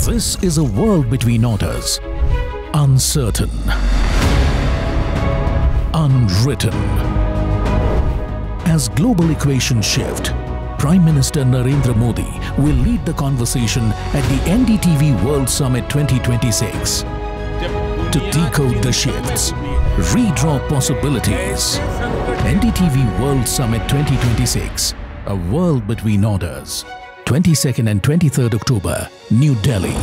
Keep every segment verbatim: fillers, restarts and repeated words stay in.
This is a world between orders. Uncertain. Unwritten. As global equations shift, Prime Minister Narendra Modi will lead the conversation at the N D T V World Summit twenty twenty-six. To decode the shifts, redraw possibilities. N D T V World Summit twenty twenty-six, a world between orders. twenty-second and twenty-third October, New Delhi.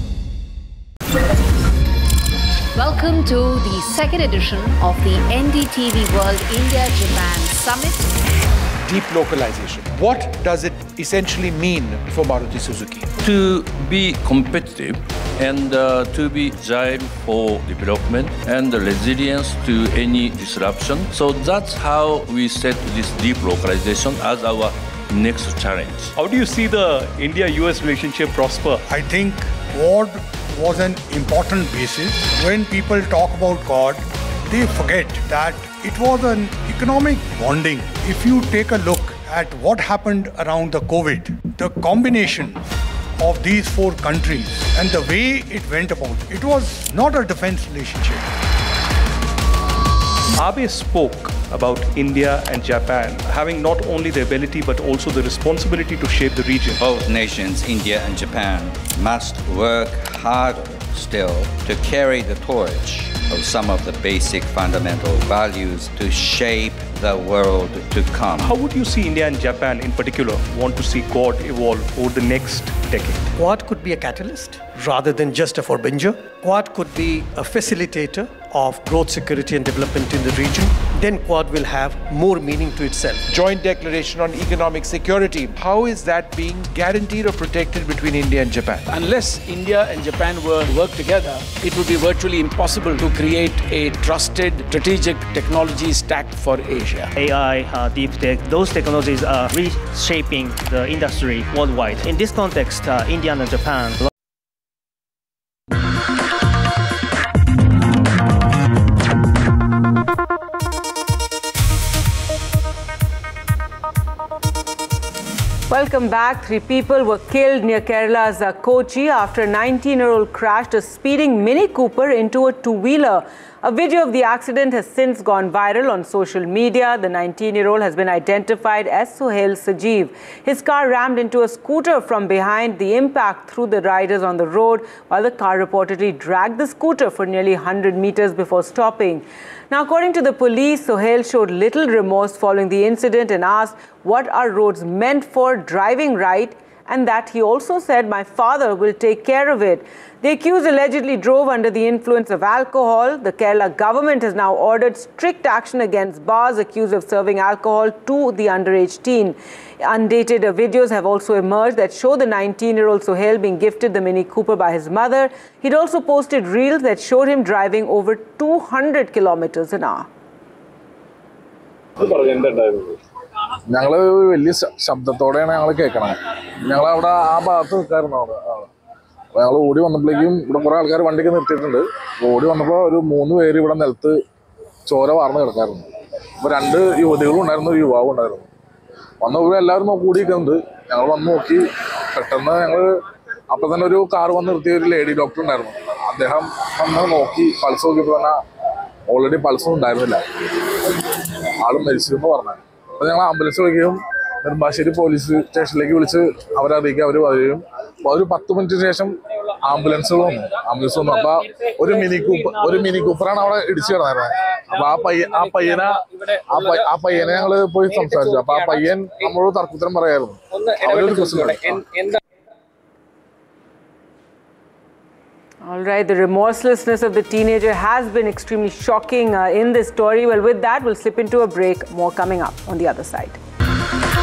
Welcome to the second edition of the N D T V World India-Japan Summit. Deep localization. What does it essentially mean for Maruti Suzuki? To be competitive and uh, to be agile for development and resilience to any disruption. So that's how we set this deep localization as our next challenge. How do you see the India-U S relationship prosper? I think Quad was an important basis. When people talk about Quad, they forget that it was an economic bonding. If you take a look at what happened around the COVID, the combination of these four countries and the way it went about, it was not a defense relationship. Abe spoke about India and Japan having not only the ability but also the responsibility to shape the region. Both nations, India and Japan, must work harder still to carry the torch of some of the basic fundamental values to shape the world to come. How would you see India and Japan in particular want to see Quad evolve over the next decade? Quad could be a catalyst rather than just a forbinger. Quad could be a facilitator of growth, security and development in the region. Then Quad will have more meaning to itself. Joint Declaration on Economic Security. How is that being guaranteed or protected between India and Japan? Unless India and Japan were to work together, it would be virtually impossible to create a trusted strategic technology stack for Asia. A I, uh, deep tech, those technologies are reshaping the industry worldwide. In this context, uh, India and Japan Welcome back. Three people were killed near Kerala's uh, Kochi after a nineteen-year-old crashed a speeding Mini Cooper into a two-wheeler. A video of the accident has since gone viral on social media. The nineteen-year-old has been identified as Sohail Sajeev. His car rammed into a scooter from behind. The impact threw the riders on the road, while the car reportedly dragged the scooter for nearly one hundred meters before stopping. Now, according to the police, Sohail showed little remorse following the incident and asked what are roads meant for, driving right, and that he also said, "My father will take care of it." The accused allegedly drove under the influence of alcohol. The Kerala government has now ordered strict action against bars accused of serving alcohol to the underage teen. Undated videos have also emerged that show the nineteen-year-old Sohail being gifted the Mini Cooper by his mother. He'd also posted reels that showed him driving over two hundred kilometers an hour. ഞങ്ങൾ വലിയ ശബ്ദത്തോടെയാണ് ഞങ്ങൾ കേൾക്കണത്. ഞങ്ങൾ അവിടെ ആ ഭാഗത്ത് നിൽക്കായിരുന്നു. അവിടെ അപ്പോൾ ഞങ്ങൾ ഓടി വന്നപ്പോഴേക്കും ഇവിടെ കുറേ ആൾക്കാർ വണ്ടിയൊക്കെ നിർത്തിയിട്ടുണ്ട്. ഓടി വന്നപ്പോൾ ഒരു മൂന്ന് പേര് ഇവിടെ നിലത്ത് ചോര വാർന്ന് കിടക്കായിരുന്നു. അപ്പോൾ രണ്ട് യുവതികളും ഉണ്ടായിരുന്നു, ഒരു യുവാവും ഉണ്ടായിരുന്നു. വന്നപ്പോൾ എല്ലാവരും കൂടി നിൽക്കുന്നുണ്ട്. ഞങ്ങൾ വന്ന് നോക്കി. പെട്ടെന്ന് ഞങ്ങൾ അപ്പം തന്നെ ഒരു കാർ വന്ന് നിർത്തിയ ഒരു ലേഡി ഡോക്ടർ ഉണ്ടായിരുന്നു. അദ്ദേഹം വന്ന് നോക്കി പൾസ് നോക്കിയപ്പോൾ തന്നെ ഓൾറെഡി പൾസൊന്നും ഉണ്ടായിരുന്നില്ല. ആൾ മരിച്ചെന്ന് പറഞ്ഞു. അപ്പോൾ ഞങ്ങൾ ആംബുലൻസ് വിളിക്കുകയും നെടുമ്പാശ്ശേരി പോലീസ് സ്റ്റേഷനിലേക്ക് വിളിച്ച് അവരെ അറിയിക്കുക. അവർ വരികയും അപ്പോൾ ഒരു പത്ത് മിനിറ്റിന് ശേഷം ആംബുലൻസുകൾ വന്നു. ആംബുലൻസ് വന്നു. അപ്പോൾ ഒരു മിനി കൂപ്പർ ഒരു മിനി കൂപ്പറാണ് അവിടെ ഇടിച്ചു കിടന്നായിരുന്നത്. അപ്പോൾ ആ പയ്യ ആ പയ്യനെ ആ പയ്യനെ ഞങ്ങൾ പോയി സംസാരിച്ചു. അപ്പോൾ ആ പയ്യൻ നമ്മളോട് തർക്കുത്തരം പറയായിരുന്നു. അവരൊരു പ്രശ്നം. All right, the remorselessness of the teenager has been extremely shocking uh, in this story. Well, with that, we'll slip into a break. More coming up on the other side.